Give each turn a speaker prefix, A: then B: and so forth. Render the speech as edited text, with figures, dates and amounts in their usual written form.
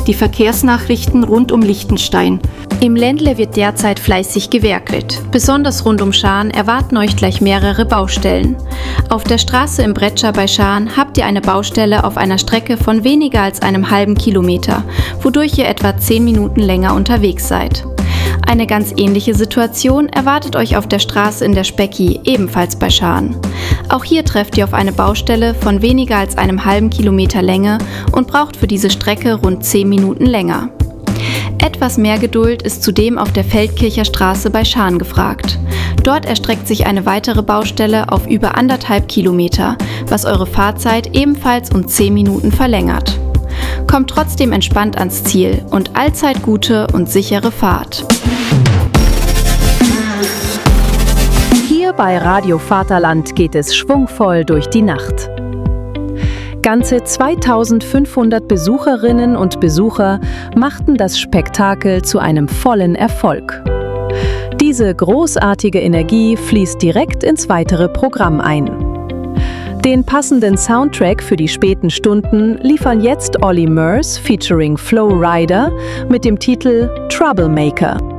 A: die Verkehrsnachrichten rund um Liechtenstein. Im Ländle wird derzeit fleißig gewerkelt. Besonders rund um Schaan erwarten euch gleich mehrere Baustellen. Auf der Straße im Bretscher bei Schaan habt ihr eine Baustelle auf einer Strecke von weniger als einem halben Kilometer, wodurch ihr etwa 10 Minuten länger unterwegs seid. Eine ganz ähnliche Situation erwartet euch auf der Straße in der Specki, ebenfalls bei Schaan. Auch hier trefft ihr auf eine Baustelle von weniger als einem halben Kilometer Länge und braucht für diese Strecke rund 10 Minuten länger. Etwas mehr Geduld ist zudem auf der Feldkircher Straße bei Schaan gefragt. Dort erstreckt sich eine weitere Baustelle auf über 1,5 Kilometer, was eure Fahrzeit ebenfalls um 10 Minuten verlängert. Kommt trotzdem entspannt ans Ziel und allzeit gute und sichere Fahrt.
B: Hier bei Radio Vaterland geht es schwungvoll durch die Nacht. Ganze 2500 Besucherinnen und Besucher machten das Spektakel zu einem vollen Erfolg. Diese großartige Energie fließt direkt ins weitere Programm ein. Den passenden Soundtrack für die späten Stunden liefern jetzt Olly Murs featuring Flo Rida mit dem Titel Troublemaker.